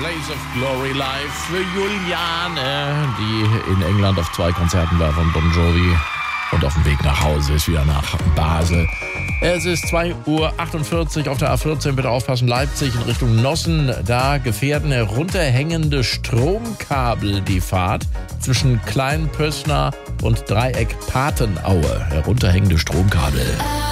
Blaze of Glory live für Juliane, die in England auf 2 Konzerten war von Bon Jovi und auf dem Weg nach Hause ist wieder nach Basel. Es ist 2:48 Uhr auf der A14, bitte aufpassen, Leipzig in Richtung Nossen. Da gefährden herunterhängende Stromkabel die Fahrt zwischen Kleinpößner und Dreieck Patenaue. Herunterhängende Stromkabel.